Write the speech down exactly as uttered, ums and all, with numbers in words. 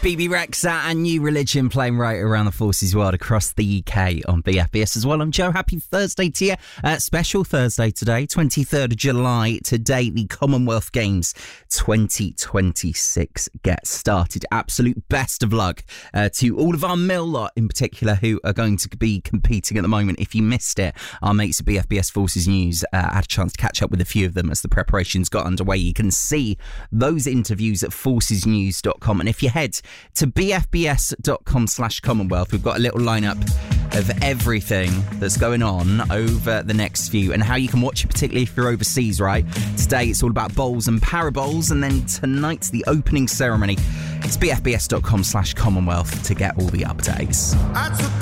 B B Rexa and New Religion playing right around the forces world across the U K on B F B S as well. I'm Joe. Happy Thursday to you. Uh, special Thursday today, twenty-third of July. Today, the Commonwealth Games twenty twenty-six get started. Absolute best of luck uh, to all of our mill lot in particular who are going to be competing at the moment. If you missed it, our mates at B F B S Forces News uh, had a chance to catch up with a few of them as the preparations got underway. You can see those interviews at forces news dot com, and if you head to b f b s dot com slash commonwealth, we've got a little lineup of everything that's going on over the next few and how you can watch it, particularly if you're overseas, right? Today it's all about bowls and parabols, and then tonight's the opening ceremony. It's b f b s dot com slash commonwealth to get all the updates. I took